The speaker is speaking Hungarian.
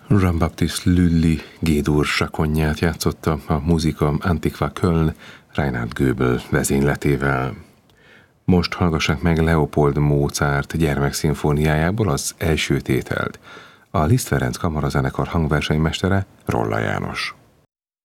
Jean-Baptiste Lully G-dur sakonját játszotta a Musica Antiqua Köln Reinhard Goebel vezényletével. Most hallgassák meg Leopold Mozart gyermekszimfóniájából az első tételt. A Liszt Ferenc Kamarazenekar hangversenymestere Rolla János.